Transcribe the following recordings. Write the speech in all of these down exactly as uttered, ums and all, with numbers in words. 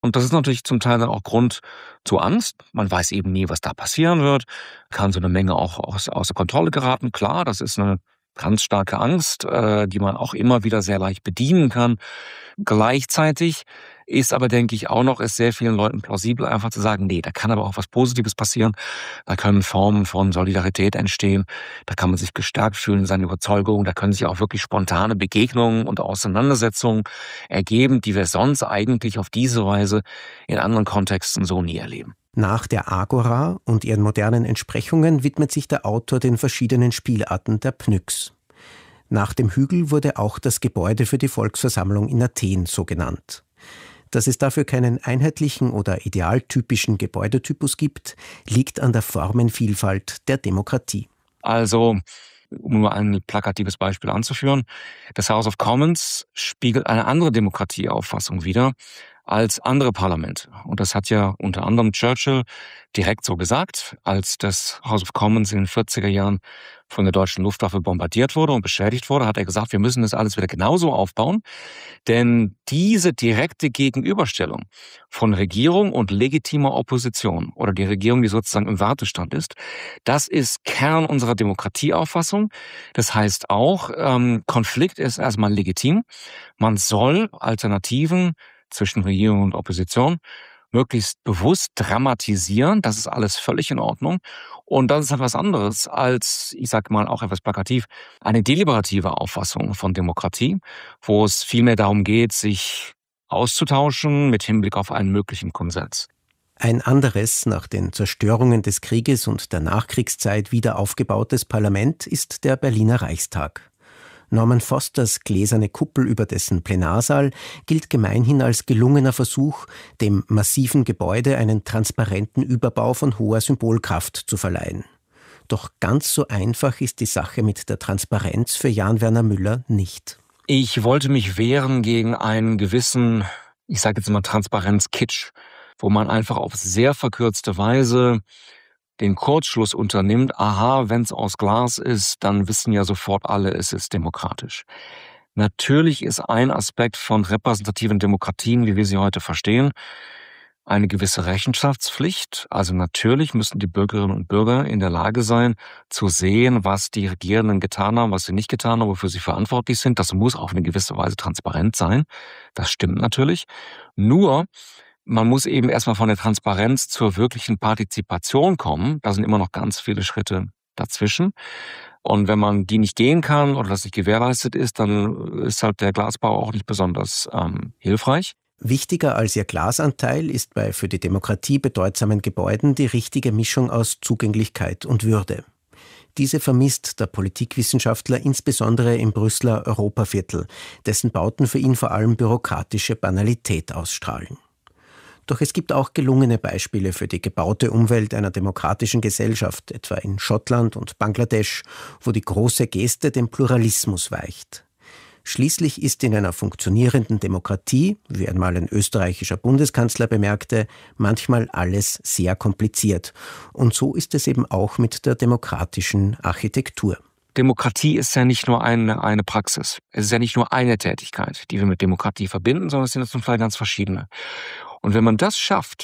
Und das ist natürlich zum Teil dann auch Grund zur Angst. Man weiß eben nie, was da passieren wird. Kann so eine Menge auch aus, außer Kontrolle geraten. Klar, das ist eine ganz starke Angst, äh, die man auch immer wieder sehr leicht bedienen kann. Gleichzeitig ist aber, denke ich, auch noch, ist sehr vielen Leuten plausibel, einfach zu sagen, nee, da kann aber auch was Positives passieren. Da können Formen von Solidarität entstehen. Da kann man sich gestärkt fühlen in seiner Überzeugung. Da können sich auch wirklich spontane Begegnungen und Auseinandersetzungen ergeben, die wir sonst eigentlich auf diese Weise in anderen Kontexten so nie erleben. Nach der Agora und ihren modernen Entsprechungen widmet sich der Autor den verschiedenen Spielarten der Pnyx. Nach dem Hügel wurde auch das Gebäude für die Volksversammlung in Athen so genannt. Dass es dafür keinen einheitlichen oder idealtypischen Gebäudetypus gibt, liegt an der Formenvielfalt der Demokratie. Also, um nur ein plakatives Beispiel anzuführen, das House of Commons spiegelt eine andere Demokratieauffassung wider als andere Parlamente. Und das hat ja unter anderem Churchill direkt so gesagt, als das House of Commons in den vierziger Jahren von der deutschen Luftwaffe bombardiert wurde und beschädigt wurde, hat er gesagt, wir müssen das alles wieder genauso aufbauen. Denn diese direkte Gegenüberstellung von Regierung und legitimer Opposition oder die Regierung, die sozusagen im Wartestand ist, das ist Kern unserer Demokratieauffassung. Das heißt auch, ähm, Konflikt ist erstmal legitim. Man soll Alternativen zwischen Regierung und Opposition möglichst bewusst dramatisieren. Das ist alles völlig in Ordnung. Und das ist etwas anderes als, ich sage mal auch etwas plakativ, eine deliberative Auffassung von Demokratie, wo es vielmehr darum geht, sich auszutauschen mit Hinblick auf einen möglichen Konsens. Ein anderes, nach den Zerstörungen des Krieges und der Nachkriegszeit wieder aufgebautes Parlament ist der Berliner Reichstag. Norman Fosters gläserne Kuppel über dessen Plenarsaal gilt gemeinhin als gelungener Versuch, dem massiven Gebäude einen transparenten Überbau von hoher Symbolkraft zu verleihen. Doch ganz so einfach ist die Sache mit der Transparenz für Jan Werner Müller nicht. Ich wollte mich wehren gegen einen gewissen, ich sage jetzt mal Transparenz-Kitsch, wo man einfach auf sehr verkürzte Weise den Kurzschluss unternimmt, aha, wenn es aus Glas ist, dann wissen ja sofort alle, es ist demokratisch. Natürlich ist ein Aspekt von repräsentativen Demokratien, wie wir sie heute verstehen, eine gewisse Rechenschaftspflicht. Also natürlich müssen die Bürgerinnen und Bürger in der Lage sein, zu sehen, was die Regierenden getan haben, was sie nicht getan haben, wofür sie verantwortlich sind. Das muss auf eine gewisse Weise transparent sein. Das stimmt natürlich. Nur man muss eben erstmal von der Transparenz zur wirklichen Partizipation kommen. Da sind immer noch ganz viele Schritte dazwischen. Und wenn man die nicht gehen kann oder das nicht gewährleistet ist, dann ist halt der Glasbau auch nicht besonders ähm, hilfreich. Wichtiger als ihr Glasanteil ist bei für die Demokratie bedeutsamen Gebäuden die richtige Mischung aus Zugänglichkeit und Würde. Diese vermisst der Politikwissenschaftler insbesondere im Brüsseler Europaviertel, dessen Bauten für ihn vor allem bürokratische Banalität ausstrahlen. Doch es gibt auch gelungene Beispiele für die gebaute Umwelt einer demokratischen Gesellschaft, etwa in Schottland und Bangladesch, wo die große Geste dem Pluralismus weicht. Schließlich ist in einer funktionierenden Demokratie, wie einmal ein österreichischer Bundeskanzler bemerkte, manchmal alles sehr kompliziert. Und so ist es eben auch mit der demokratischen Architektur. Demokratie ist ja nicht nur eine, eine Praxis. Es ist ja nicht nur eine Tätigkeit, die wir mit Demokratie verbinden, sondern es sind zum Teil ganz verschiedene. Und wenn man das schafft,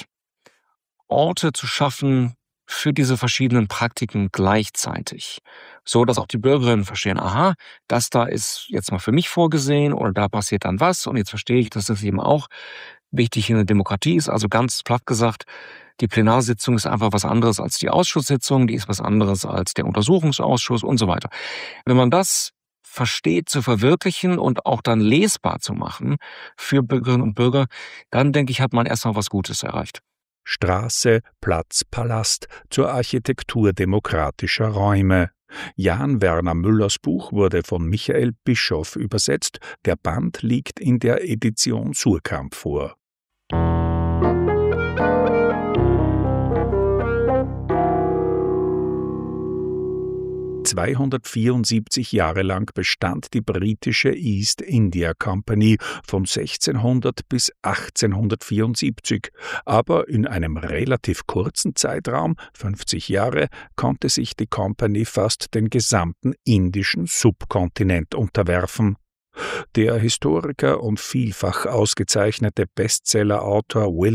Orte zu schaffen für diese verschiedenen Praktiken gleichzeitig, so dass auch die Bürgerinnen verstehen, aha, das da ist jetzt mal für mich vorgesehen oder da passiert dann was und jetzt verstehe ich, dass das eben auch wichtig in der Demokratie ist. Also ganz platt gesagt, die Plenarsitzung ist einfach was anderes als die Ausschusssitzung, die ist was anderes als der Untersuchungsausschuss und so weiter. Wenn man das versteht zu verwirklichen und auch dann lesbar zu machen für Bürgerinnen und Bürger, dann denke ich, hat man erstmal was Gutes erreicht. Straße, Platz, Palast zur Architektur demokratischer Räume. Jan Werner Müllers Buch wurde von Michael Bischoff übersetzt. Der Band liegt in der Edition Suhrkamp vor. zweihundertvierundsiebzig Jahre lang bestand die britische East India Company von sechzehnhundert bis achtzehnhundertvierundsiebzig. Aber in einem relativ kurzen Zeitraum, fünfzig Jahre, konnte sich die Company fast den gesamten indischen Subkontinent unterwerfen. Der Historiker und vielfach ausgezeichnete Bestsellerautor William